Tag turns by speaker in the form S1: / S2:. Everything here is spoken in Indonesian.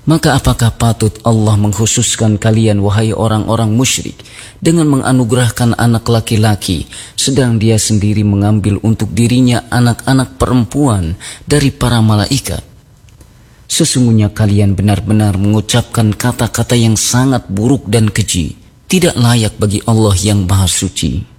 S1: Maka apakah patut Allah mengkhususkan kalian wahai orang-orang musyrik dengan menganugerahkan anak laki-laki, sedang dia sendiri mengambil untuk dirinya anak-anak perempuan dari para malaikat? Sesungguhnya kalian benar-benar mengucapkan kata-kata yang sangat buruk dan keji, tidak layak bagi Allah yang Maha Suci.